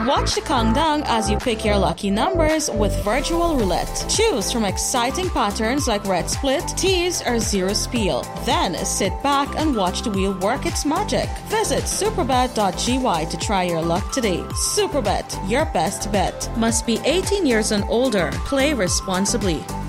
Watch the countdown as you pick your lucky numbers with virtual roulette. Choose from exciting patterns like red split, tease, or zero spiel. Then sit back and watch the wheel work its magic. Visit superbet.gy to try your luck today. Superbet, your best bet. Must be 18 years and older. Play responsibly.